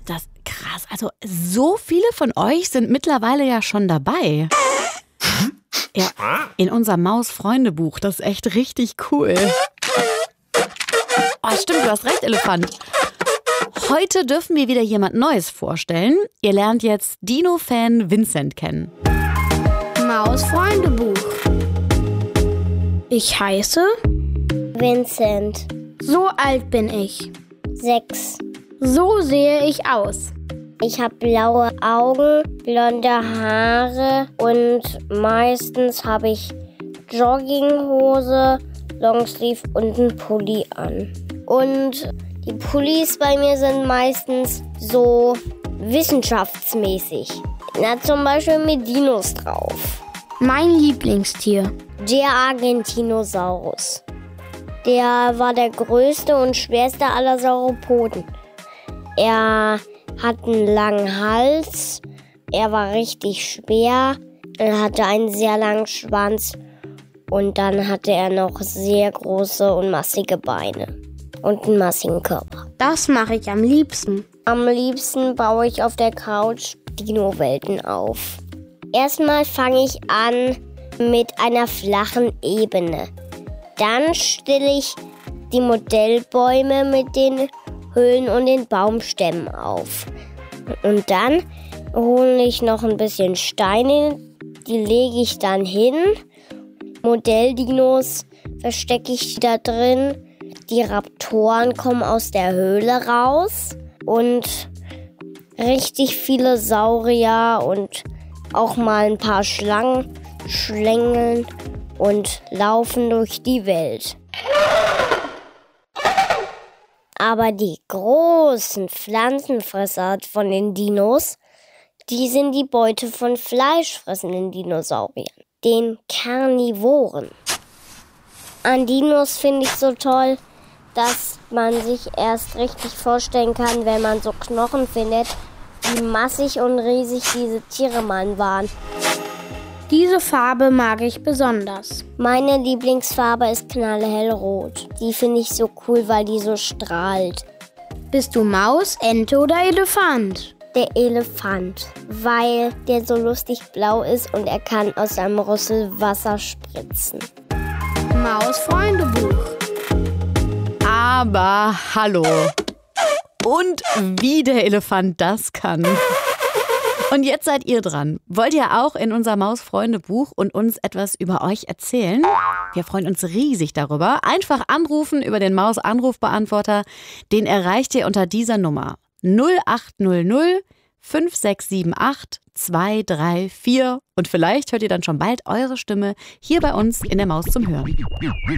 Das krass. Also so viele von euch sind mittlerweile ja schon dabei. Ja, in unserem Maus-Freunde-Buch. Das ist echt richtig cool. Oh, stimmt, du hast recht, Elefant. Heute dürfen wir wieder jemand Neues vorstellen. Ihr lernt jetzt Dino-Fan Vincent kennen. Maus-Freunde-Buch. Ich heiße Vincent. So alt bin ich. 6. So sehe ich aus. Ich habe blaue Augen, blonde Haare und meistens habe ich Jogginghose, Longsleeve und einen Pulli an. Und die Pullis bei mir sind meistens so wissenschaftsmäßig. Na, zum Beispiel mit Dinos drauf. Mein Lieblingstier. Der Argentinosaurus. Der war der größte und schwerste aller Sauropoden. Er hat einen langen Hals, er war richtig schwer, er hatte einen sehr langen Schwanz und dann hatte er noch sehr große und massige Beine und einen massigen Körper. Das mache ich am liebsten. Am liebsten baue ich auf der Couch Dino-Welten auf. Erstmal fange ich an mit einer flachen Ebene. Dann stelle ich die Modellbäume mit den Höhlen und den Baumstämmen auf. Und dann hole ich noch ein bisschen Steine, die lege ich dann hin. Modelldinos verstecke ich da drin. Die Raptoren kommen aus der Höhle raus. Und richtig viele Saurier und auch mal ein paar Schlangen schlängeln und laufen durch die Welt. Aber die großen Pflanzenfresser von den Dinos, die sind die Beute von fleischfressenden Dinosauriern, den Karnivoren. An Dinos finde ich so toll, dass man sich erst richtig vorstellen kann, wenn man so Knochen findet, wie massig und riesig diese Tiere mal waren. Diese Farbe mag ich besonders. Meine Lieblingsfarbe ist knallhellrot. Die finde ich so cool, weil die so strahlt. Bist du Maus, Ente oder Elefant? Der Elefant, weil der so lustig blau ist und er kann aus seinem Rüssel Wasser spritzen. Maus-Freunde-Buch. Aber hallo. Und wie der Elefant das kann. Und jetzt seid ihr dran. Wollt ihr auch in unser Maus-Freunde-Buch und uns etwas über euch erzählen? Wir freuen uns riesig darüber. Einfach anrufen über den Maus-Anrufbeantworter. Den erreicht ihr unter dieser Nummer 0800 5678 234. Und vielleicht hört ihr dann schon bald eure Stimme hier bei uns in der Maus zum Hören.